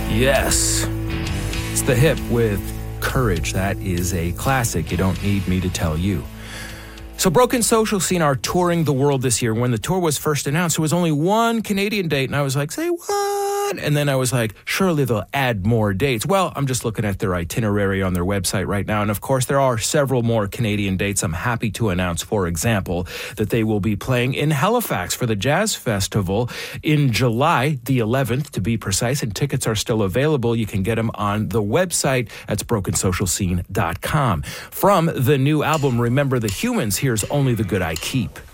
Yes. It's The Hip with Courage. That is a classic. You don't need me to tell you. So Broken Social Scene are touring the world this year. When the tour was first announced, there was only one Canadian date, and I was like, say what? And then I was like, surely they'll add more dates. Well, I'm just looking at their itinerary on their website right now, and of course there are several more Canadian dates. I'm happy to announce, for example, that they will be playing in Halifax for the Jazz Festival in July, the 11th to be precise, and tickets are still available. You can get them on the website. That's brokensocialscene.com. From the new album, Remember the Humans, here's Only the Good I Keep.